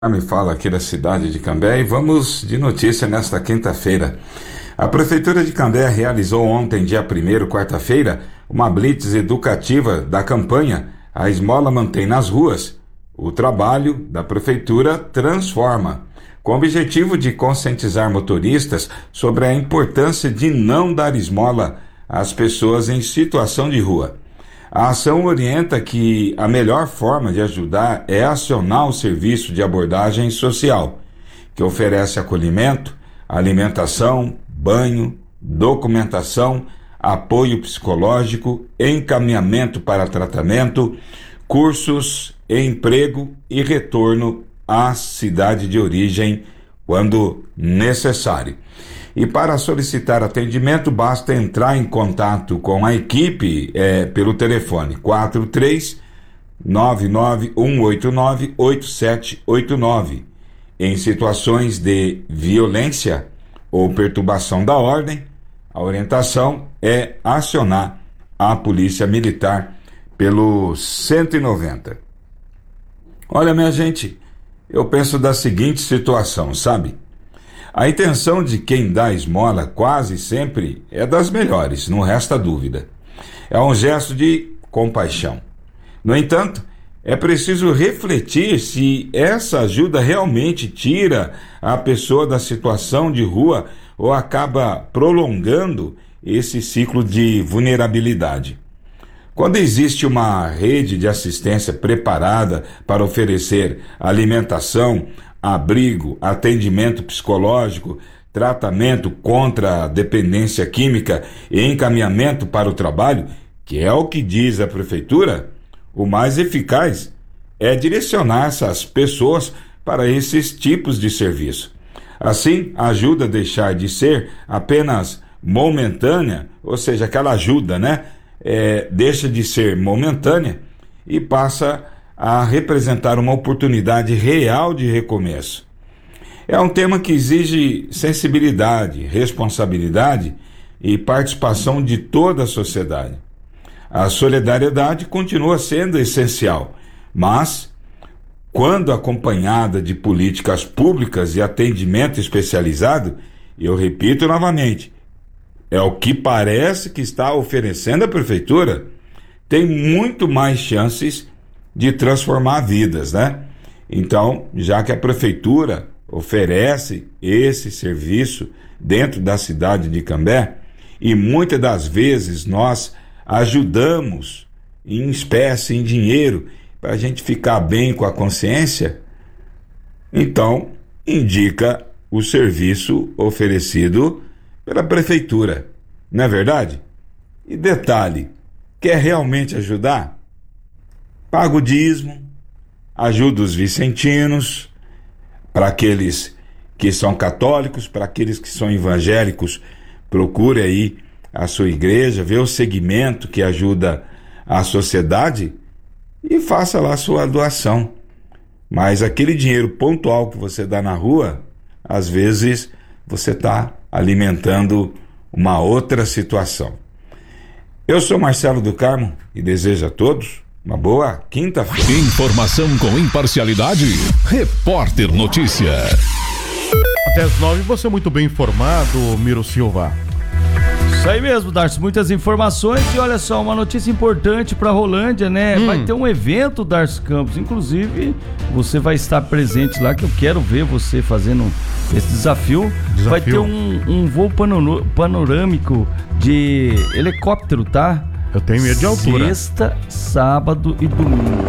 Me fala aqui da cidade de Cambé e vamos de notícia nesta quinta-feira. A Prefeitura de Cambé realizou ontem, dia 1º, quarta-feira, uma blitz educativa da campanha A Esmola Mantém nas Ruas. O trabalho da Prefeitura transforma, com o objetivo de conscientizar motoristas sobre a importância de não dar esmola às pessoas em situação de rua. A ação orienta que a melhor forma de ajudar é acionar o serviço de abordagem social, que oferece acolhimento, alimentação, banho, documentação, apoio psicológico, encaminhamento para tratamento, cursos, emprego e retorno à cidade de origem quando necessário. E para solicitar atendimento, basta entrar em contato com a equipe pelo telefone 43-99189-8789. Em situações de violência ou perturbação da ordem, a orientação é acionar a Polícia Militar pelo 190. Olha, minha gente, eu penso da seguinte situação, sabe? A intenção de quem dá esmola quase sempre é das melhores, não resta dúvida. É um gesto de compaixão. No entanto, é preciso refletir se essa ajuda realmente tira a pessoa da situação de rua ou acaba prolongando esse ciclo de vulnerabilidade. Quando existe uma rede de assistência preparada para oferecer alimentação, abrigo, atendimento psicológico, tratamento contra a dependência química e encaminhamento para o trabalho, que é o que diz a Prefeitura, o mais eficaz é direcionar essas pessoas para esses tipos de serviço. Assim, ajuda a deixar de ser apenas momentânea, ou seja, aquela ajuda, deixa de ser momentânea e passa a representar uma oportunidade real de recomeço. É um tema que exige sensibilidade, responsabilidade e participação de toda a sociedade. A solidariedade continua sendo essencial, mas, quando acompanhada de políticas públicas e atendimento especializado, eu repito novamente, é o que parece que está oferecendo a Prefeitura, tem muito mais chances de transformar vidas, Então, já que a Prefeitura oferece esse serviço dentro da cidade de Cambé, e muitas das vezes nós ajudamos em espécie, em dinheiro, para a gente ficar bem com a consciência, então indica o serviço oferecido pela Prefeitura, não é verdade? E detalhe, quer realmente ajudar? Paga o dízimo, ajuda os vicentinos, para aqueles que são católicos, para aqueles que são evangélicos, procure aí a sua igreja, vê o segmento que ajuda a sociedade e faça lá a sua doação. Mas aquele dinheiro pontual que você dá na rua, às vezes você está alimentando uma outra situação. Eu sou Marcelo do Carmo e desejo a todos uma boa quinta-feira. Informação com imparcialidade. Repórter Notícia. Até as 9, você muito bem informado, Miro Silva. Isso aí mesmo, Darcy, muitas informações e olha só, uma notícia importante para Rolândia, Vai ter um evento, Darcy Campos, inclusive você vai estar presente lá, que eu quero ver você fazendo esse desafio. Vai ter um voo panorâmico de helicóptero, tá? Eu tenho medo de altura. Sexta, sábado e domingo.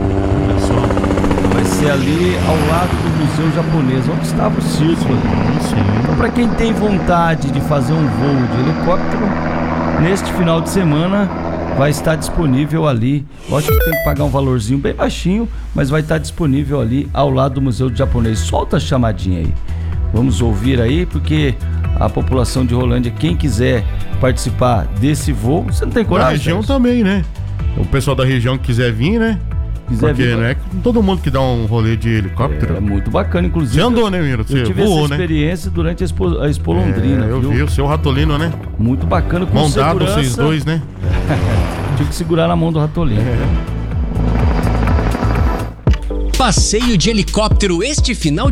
Vai ser ali ao lado do Museu Japonês, onde estava o círculo. Sim. Então, para quem tem vontade de fazer um voo de helicóptero, neste final de semana vai estar disponível ali. Lógico que tem que pagar um valorzinho bem baixinho, mas vai estar disponível ali ao lado do Museu Japonês. Solta a chamadinha aí. Vamos ouvir aí, porque a população de Rolândia, quem quiser participar desse voo, você não tem coragem? Da região também, O pessoal da região que quiser vir, Porque, todo mundo que dá um rolê de helicóptero. É muito bacana, inclusive. Você andou, Miro? Você eu tive voou, essa experiência durante a Expo Londrina, eu viu? vi o seu Ratolino, Muito bacana, com mão segurança. dada vocês dois, Tive que segurar na mão do Ratolino. Passeio de helicóptero este final